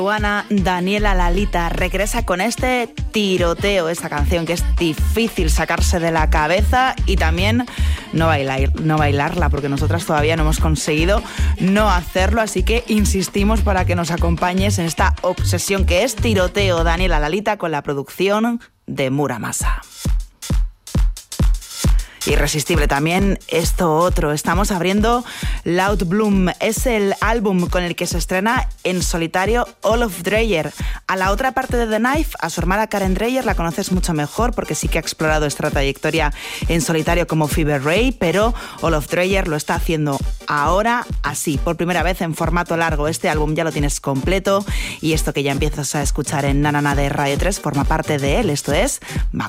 Juana Daniela Lalita regresa con este tiroteo, esta canción que es difícil sacarse de la cabeza y también no bailarla, porque nosotras todavía no hemos conseguido no hacerlo, así que insistimos para que nos acompañes en esta obsesión que es tiroteo. Daniela Lalita con la producción de Muramasa. Irresistible también esto otro. Estamos abriendo Loud Bloom. Es el álbum con el que se estrena en solitario Olof Dreyer. A la otra parte de The Knife, a su hermana Karen Dreyer, la conoces mucho mejor porque sí que ha explorado esta trayectoria en solitario como Fever Ray, pero Olof Dreyer lo está haciendo ahora así, por primera vez en formato largo. Este álbum ya lo tienes completo y esto que ya empiezas a escuchar en Nanana de Radio 3 forma parte de él. Esto es Mac